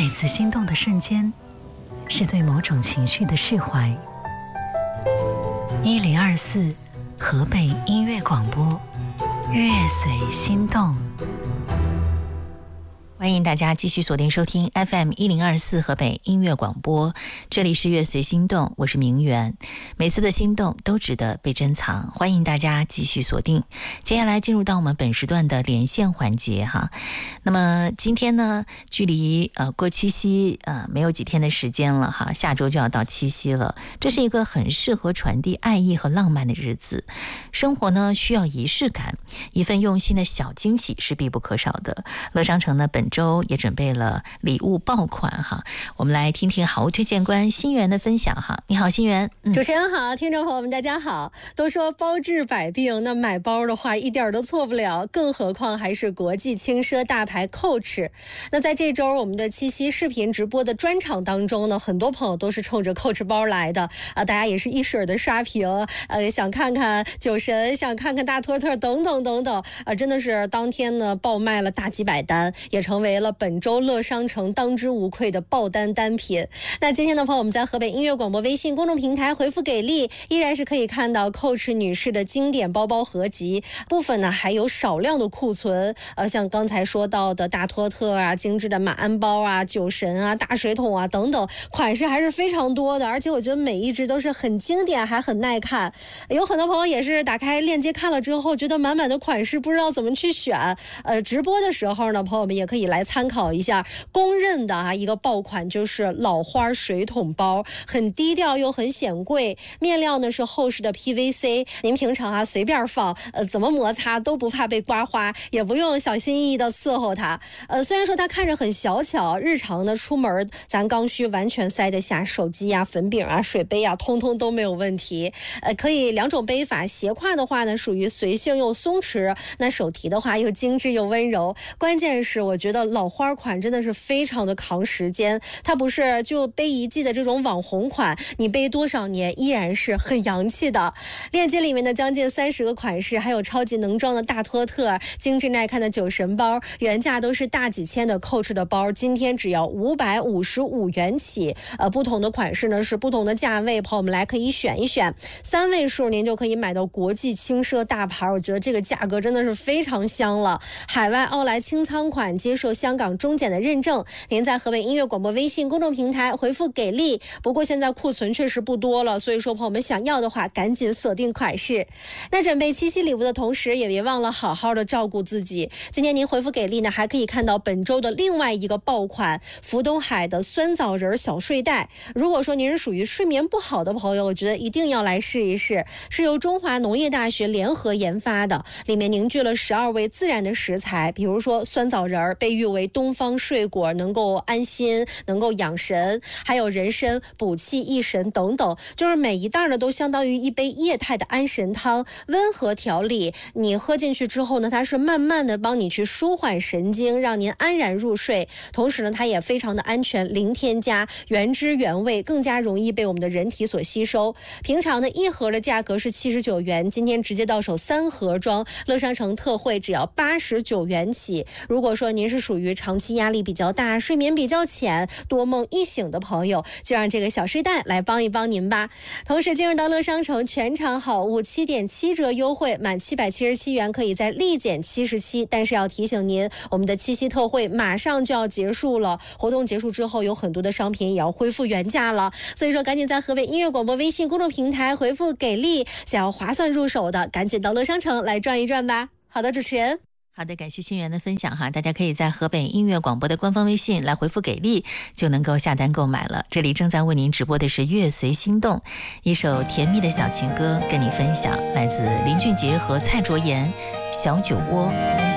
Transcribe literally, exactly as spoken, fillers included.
每次心动的瞬间，是对某种情绪的释怀。一零二四河北音乐广播，乐随心动。 欢迎大家继续锁定收听 F M 一零二四河北音乐广播，这里是乐随心动，我是明媛。每次的心动都值得被珍藏，欢迎大家继续锁定。接下来进入到我们本时段的连线环节哈。那么今天呢，距离呃过七夕呃没有几天的时间了哈，下周就要到七夕了。这是一个很适合传递爱意和浪漫的日子。生活呢需要仪式感，一份用心的小惊喜是必不可少的。乐商城呢本周也准备了礼物爆款哈，我们来听听好物推荐官心源的分享哈。你好，心源。 嗯、主持人好，听众朋友们大家好。都说包治百病，那买包的话一点都错不了，更何况还是国际轻奢大牌 Coach。那在这周我们的七夕视频直播的专场当中呢，很多朋友都是冲着 Coach 包来的啊，大家也是一水的刷屏，呃，想看看酒神，想看看大托特等等等等啊，真的是当天呢爆卖了大几百单，也成为为了本周乐商城当之无愧的爆单单品。那今天的朋友，我们在河北音乐广播微信公众平台回复给力，依然是可以看到 Coach 女士的经典包包合集，部分呢还有少量的库存，呃，像刚才说到的大托特啊、精致的马鞍包啊、酒神啊、大水桶啊等等，款式还是非常多的，而且我觉得每一只都是很经典，还很耐看。有很多朋友也是打开链接看了之后，觉得满满的款式不知道怎么去选。呃，直播的时候呢，朋友们也可以来参考一下，公认的啊一个爆款就是老花水桶包，很低调又很显贵，面料呢是厚实的 P V C， 您平常啊随便放，呃怎么摩擦都不怕被刮花，也不用小心翼翼的伺候它。呃虽然说它看着很小巧，日常呢出门咱刚需完全塞得下手机啊、粉饼啊、水杯啊，通通都没有问题。呃可以两种背法，斜挎的话呢属于随性又松弛，那手提的话又精致又温柔。关键是我觉得老花款真的是非常的扛时间，它不是就背一季的这种网红款，你背多少年依然是很洋气的。链接里面的将近三十个款式，还有超级能装的大托特、精致耐看的酒神包，原价都是大几千的 Coach 的包，今天只要五百五十五元起。呃，不同的款式呢是不同的价位，朋友们来可以选一选，三位数您就可以买到国际轻奢大牌，我觉得这个价格真的是非常香了。海外奥莱清仓款接受香港中检的认证，您在河北音乐广播微信公众平台回复给力。不过现在库存确实不多了，所以说朋友们想要的话赶紧锁定款式。那准备七夕礼物的同时，也别忘了好好的照顾自己。今天您回复给力呢，还可以看到本周的另外一个爆款福东海的酸枣仁小睡袋。如果说您是属于睡眠不好的朋友，我觉得一定要来试一试，是由中华农业大学联合研发的，里面凝聚了十二味自然的食材，比如说酸枣仁被誉为东方睡果，能够安心，能够养神，还有人参补气益神等等，就是每一袋呢都相当于一杯液态的安神汤，温和调理，你喝进去之后呢，它是慢慢的帮你去舒缓神经，让您安然入睡。同时呢，它也非常的安全，零添加，原汁原味，更加容易被我们的人体所吸收。平常呢一盒的价格是七十九元，今天直接到手三盒装，乐商城特惠只要八十九元起。如果说您是属于长期压力比较大、睡眠比较浅、多梦易醒的朋友，就让这个小睡袋来帮一帮您吧。同时进入到乐商城全场好物 七点七折优惠，满七百七十七元可以再立减七十七，但是要提醒您，我们的七夕特惠马上就要结束了，活动结束之后有很多的商品也要恢复原价了，所以说赶紧在河北音乐广播微信公众平台回复给力，想要划算入手的赶紧到乐商城来转一转吧。好的，主持人。 好的，感谢心源的分享哈，大家可以在河北音乐广播的官方微信来回复给力，就能够下单购买了。这里正在为您直播的是乐随心动，一首甜蜜的小情歌跟你分享，来自林俊杰和蔡卓妍，小酒窝。